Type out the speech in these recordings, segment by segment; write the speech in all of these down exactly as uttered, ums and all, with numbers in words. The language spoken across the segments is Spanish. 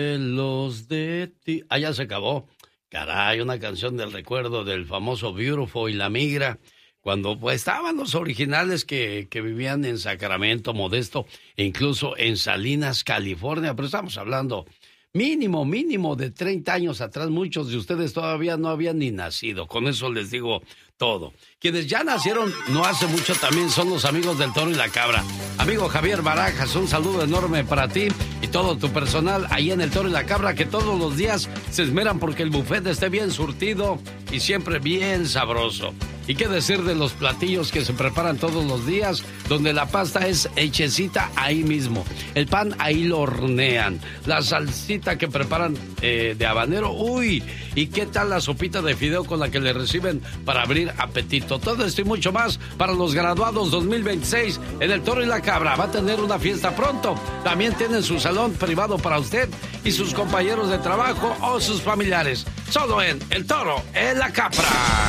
Los de ti. Ah, ya se acabó. Caray, una canción del recuerdo del famoso Beautiful y La Migra. Cuando pues, estaban los originales que, que vivían en Sacramento, Modesto, e incluso en Salinas, California. Pero estamos hablando mínimo, mínimo de treinta años atrás. Muchos de ustedes todavía no habían ni nacido. Con eso les digo todo. Quienes ya nacieron no hace mucho también son los amigos del Toro y la Cabra. Amigo Javier Barajas, un saludo enorme para ti y todo tu personal ahí en el Toro y la Cabra, que todos los días se esmeran porque el buffet esté bien surtido y siempre bien sabroso. ¿Y qué decir de los platillos que se preparan todos los días, donde la pasta es hechecita ahí mismo? El pan ahí lo hornean. La salsita que preparan eh, de habanero, uy. ¿Y qué tal la sopita de fideo con la que le reciben para abrir apetito? Todo esto y mucho más para los graduados dos mil veintiséis en el Toro y la Cabra. Va a tener una fiesta pronto. También tienen su salón privado para usted y sus compañeros de trabajo o sus familiares. Solo en el Toro y la Cabra.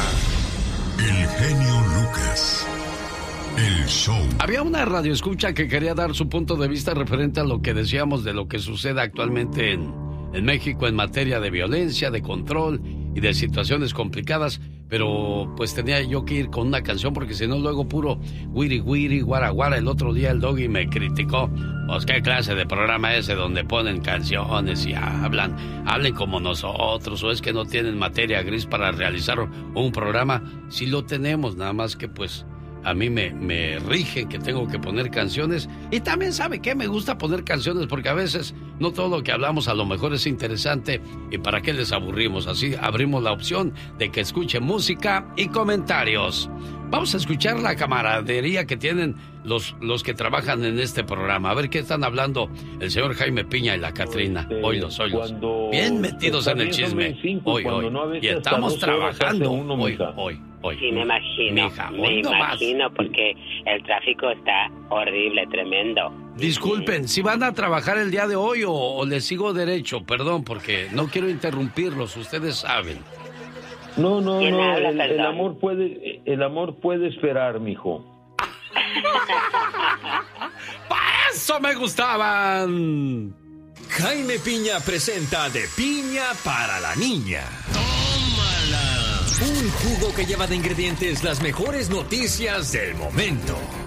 El genio Lucas. El show. Había una radioescucha que quería dar su punto de vista referente a lo que decíamos de lo que sucede actualmente en, en México en materia de violencia, de control y de situaciones complicadas. Pero pues tenía yo que ir con una canción porque si no luego puro wiri wiri, guara guara. El otro día el Doggy me criticó. Pues qué clase de programa ese donde ponen canciones y hablan, hablen como nosotros, o es que no tienen materia gris para realizar un programa. Sí lo tenemos, nada más que pues a mí me, me rigen que tengo que poner canciones. Y también sabe que me gusta poner canciones porque a veces no todo lo que hablamos a lo mejor es interesante. ¿Y para qué les aburrimos? Así abrimos la opción de que escuchen música y comentarios. Vamos a escuchar la camaradería que tienen los, los que trabajan en este programa. A ver qué están hablando el señor Jaime Piña y la Catrina. Este, hoy los bien metidos en el chisme. Cinco, hoy, hoy. No y estamos trabajando. Uno, hoy, hoy, hoy. Sí, me imagino. Mija, me no imagino más. porque el tráfico está horrible, tremendo. Disculpen, si van a trabajar el día de hoy o, o les sigo derecho, perdón, porque no quiero interrumpirlos, ustedes saben. No, no, ¿Quién no, habla, el, el perdón? amor puede, el amor puede esperar, mijo. ¡Para eso me gustaban! Jaime Piña presenta De Piña para la Niña. ¡Tómala! Un jugo que lleva de ingredientes las mejores noticias del momento.